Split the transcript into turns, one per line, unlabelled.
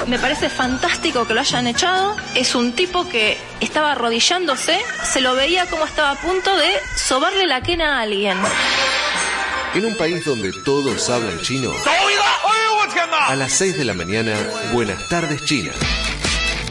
Me parece fantástico que lo hayan echado. Es un tipo que estaba arrodillándose, se lo veía como estaba a punto de sobarle la quena a alguien.
En un país donde todos hablan chino, a las 6 de la mañana, Buenas tardes China.